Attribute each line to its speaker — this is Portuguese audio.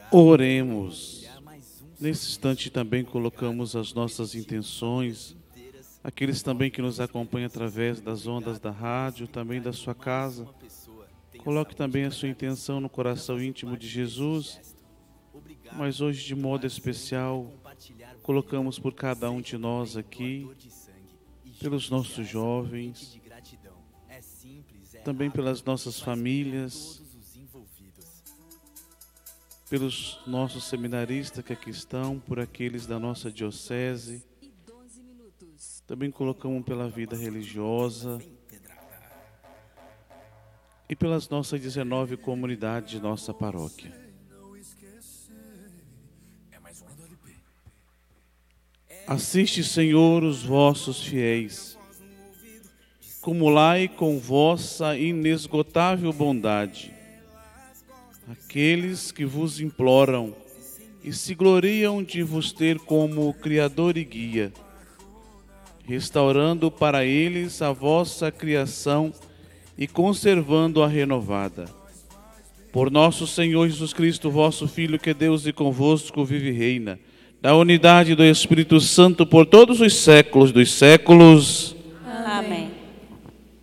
Speaker 1: Oremos. Nesse instante também colocamos as nossas intenções, aqueles também que nos acompanham através das ondas da rádio, também da sua casa. Coloque também a sua intenção no coração íntimo de Jesus, mas hoje de modo especial colocamos por cada um de nós aqui, pelos nossos jovens, também pelas nossas famílias, pelos nossos seminaristas que aqui estão, por aqueles da nossa diocese. Também colocamos pela vida religiosa e pelas nossas 19 comunidades de nossa paróquia. Assiste, Senhor, os vossos fiéis. Cumulai com vossa inesgotável bondade aqueles que vos imploram e se gloriam de vos ter como Criador e Guia, restaurando para eles a vossa criação e conservando-a renovada. Por nosso Senhor Jesus Cristo, vosso Filho, que é Deus e convosco vive e reina, da unidade do Espírito Santo por todos os séculos dos séculos.